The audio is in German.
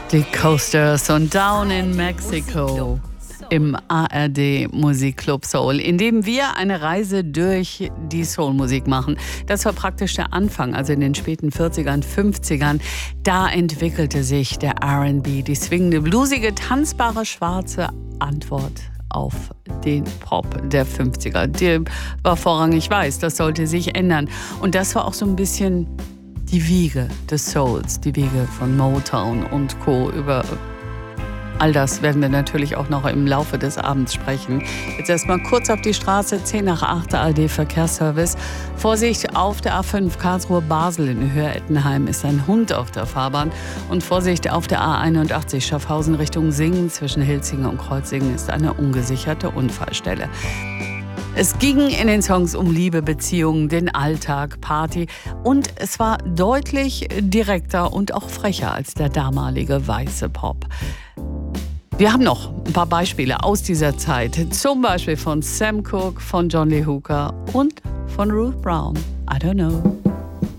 Die Coasters und Down in Mexico im ARD Musikclub Soul, in dem wir eine Reise durch die Soulmusik machen. Das war praktisch der Anfang, also in den späten 40ern, 50ern. Da entwickelte sich der R&B, die swingende, bluesige, tanzbare, schwarze Antwort auf den Pop der 50er. Der war vorrangig weiß, das sollte sich ändern. Und das war auch so ein bisschen die Wiege des Souls, die Wiege von Motown und Co. Über all das werden wir natürlich auch noch im Laufe des Abends sprechen. Jetzt erstmal kurz auf die Straße, 10 nach 8 ARD-Verkehrsservice. Vorsicht auf der A5 Karlsruhe-Basel in Höher-Ettenheim ist ein Hund auf der Fahrbahn. Und Vorsicht auf der A81 Schaffhausen Richtung Singen zwischen Hilzingen und Kreuzlingen ist eine ungesicherte Unfallstelle. Es ging in den Songs um Liebe, Beziehungen, den Alltag, Party und es war deutlich direkter und auch frecher als der damalige weiße Pop. Wir haben noch ein paar Beispiele aus dieser Zeit, zum Beispiel von Sam Cooke, von John Lee Hooker und von Ruth Brown. I don't know.